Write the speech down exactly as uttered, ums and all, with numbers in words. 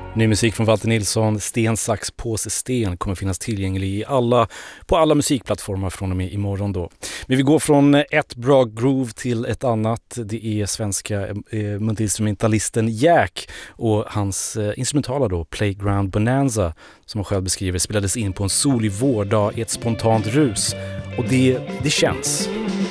Ny musik från Walter Nilsson, Sten, sax, påse, sten kommer finnas tillgänglig i alla, på alla musikplattformar från och med imorgon då. Men vi går från ett bra groove till ett annat. Det är svenska eh, multiinstrumentalisten Jack och hans eh, instrumentala då, Playground Bonanza, som han själv beskriver, spelades in på en solig vårdag i ett spontant rus. Och det, det känns.